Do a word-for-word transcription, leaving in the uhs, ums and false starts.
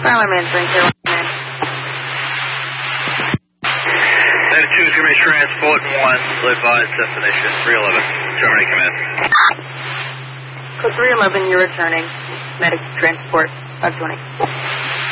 I'm answering here. Then two, Germany Transport one, advised destination three eleven. Germany, come in. Code three eleven, you're returning. Medic Transport five twenty.